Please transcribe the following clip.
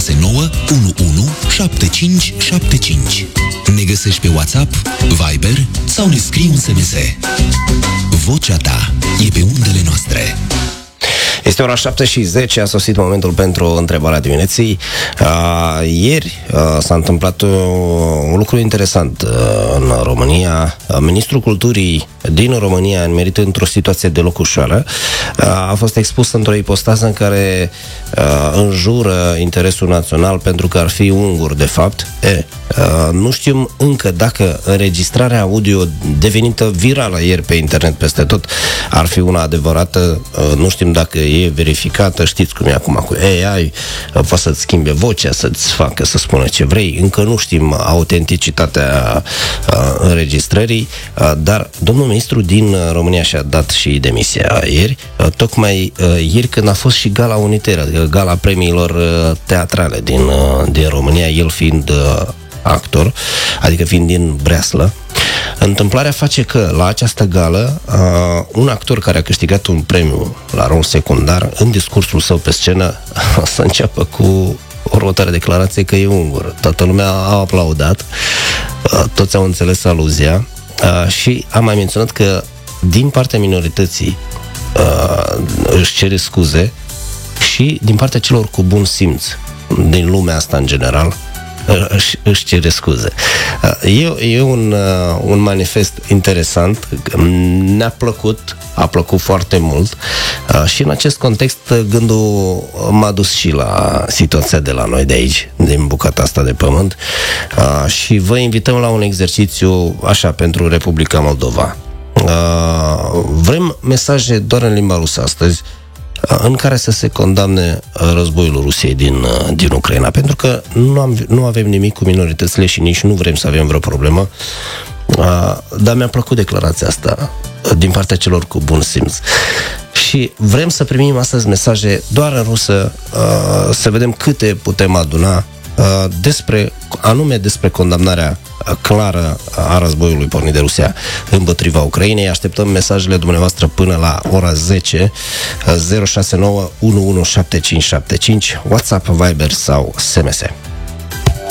069 117575. Ne găsești pe WhatsApp, Viber sau ne scrii un SMS. Vocea ta e pe undele noastre. Este ora 7:10, a sosit momentul pentru întrebarea dimineții. Ieri s-a întâmplat un lucru interesant în România. Ministrul Culturii din România, înmerit într-o situație deloc ușoară, a fost expus într-o ipostază în care înjură interesul național pentru că ar fi ungur, de fapt. Nu știm încă dacă înregistrarea audio devenită virală ieri pe internet peste tot ar fi una adevărată. Nu știm dacă e verificată. Știți cum e acum cu AI, poate să-ți schimbe vocea, să-ți facă să spună ce vrei. Încă nu știm autenticitatea înregistrării, dar domnul ministru din România și-a dat și demisia ieri, tocmai ieri când a fost și Gala Unitatea, gala premiilor teatrale din România, el fiind actor, adică fiind din Breaslă. Întâmplarea face că la această gală un actor care a câștigat un premiu la rol secundar, în discursul său pe scenă, o să înceapă cu următoarea declarație că e ungur. Toată lumea a aplaudat, toți au înțeles aluzia și am mai menționat că din partea minorității își cere scuze și din partea celor cu bun simț din lumea asta în general își cere scuze. E un manifest interesant, a plăcut foarte mult și în acest context gândul m-a dus și la situația de la noi de aici, din bucata asta de pământ, și vă invităm la un exercițiu așa pentru Republica Moldova. Vrem mesaje doar în limba rusă astăzi, în care să se condamne războiul Rusiei din Ucraina, pentru că nu avem nimic cu minoritățile și nici nu vrem să avem vreo problemă, dar mi-a plăcut declarația asta din partea celor cu bun simț. Și vrem să primim astăzi mesaje doar în rusă, să vedem câte putem aduna despre condamnarea clară a războiului pornit de Rusia împotriva Ucrainei. Așteptăm mesajele dumneavoastră până la ora 10, 069 117575, WhatsApp, Viber sau SMS.